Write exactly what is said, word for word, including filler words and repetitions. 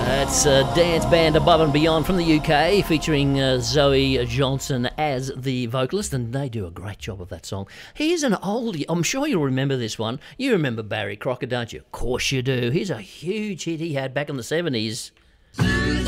That's a dance band Above and Beyond from the U K, featuring uh, Zoe Johnson as the vocalist, and they do a great job of that song. Here's an oldie. I'm sure you'll remember this one. You remember Barry Crocker, don't you? Of course you do. Here's a huge hit he had back in the seventies.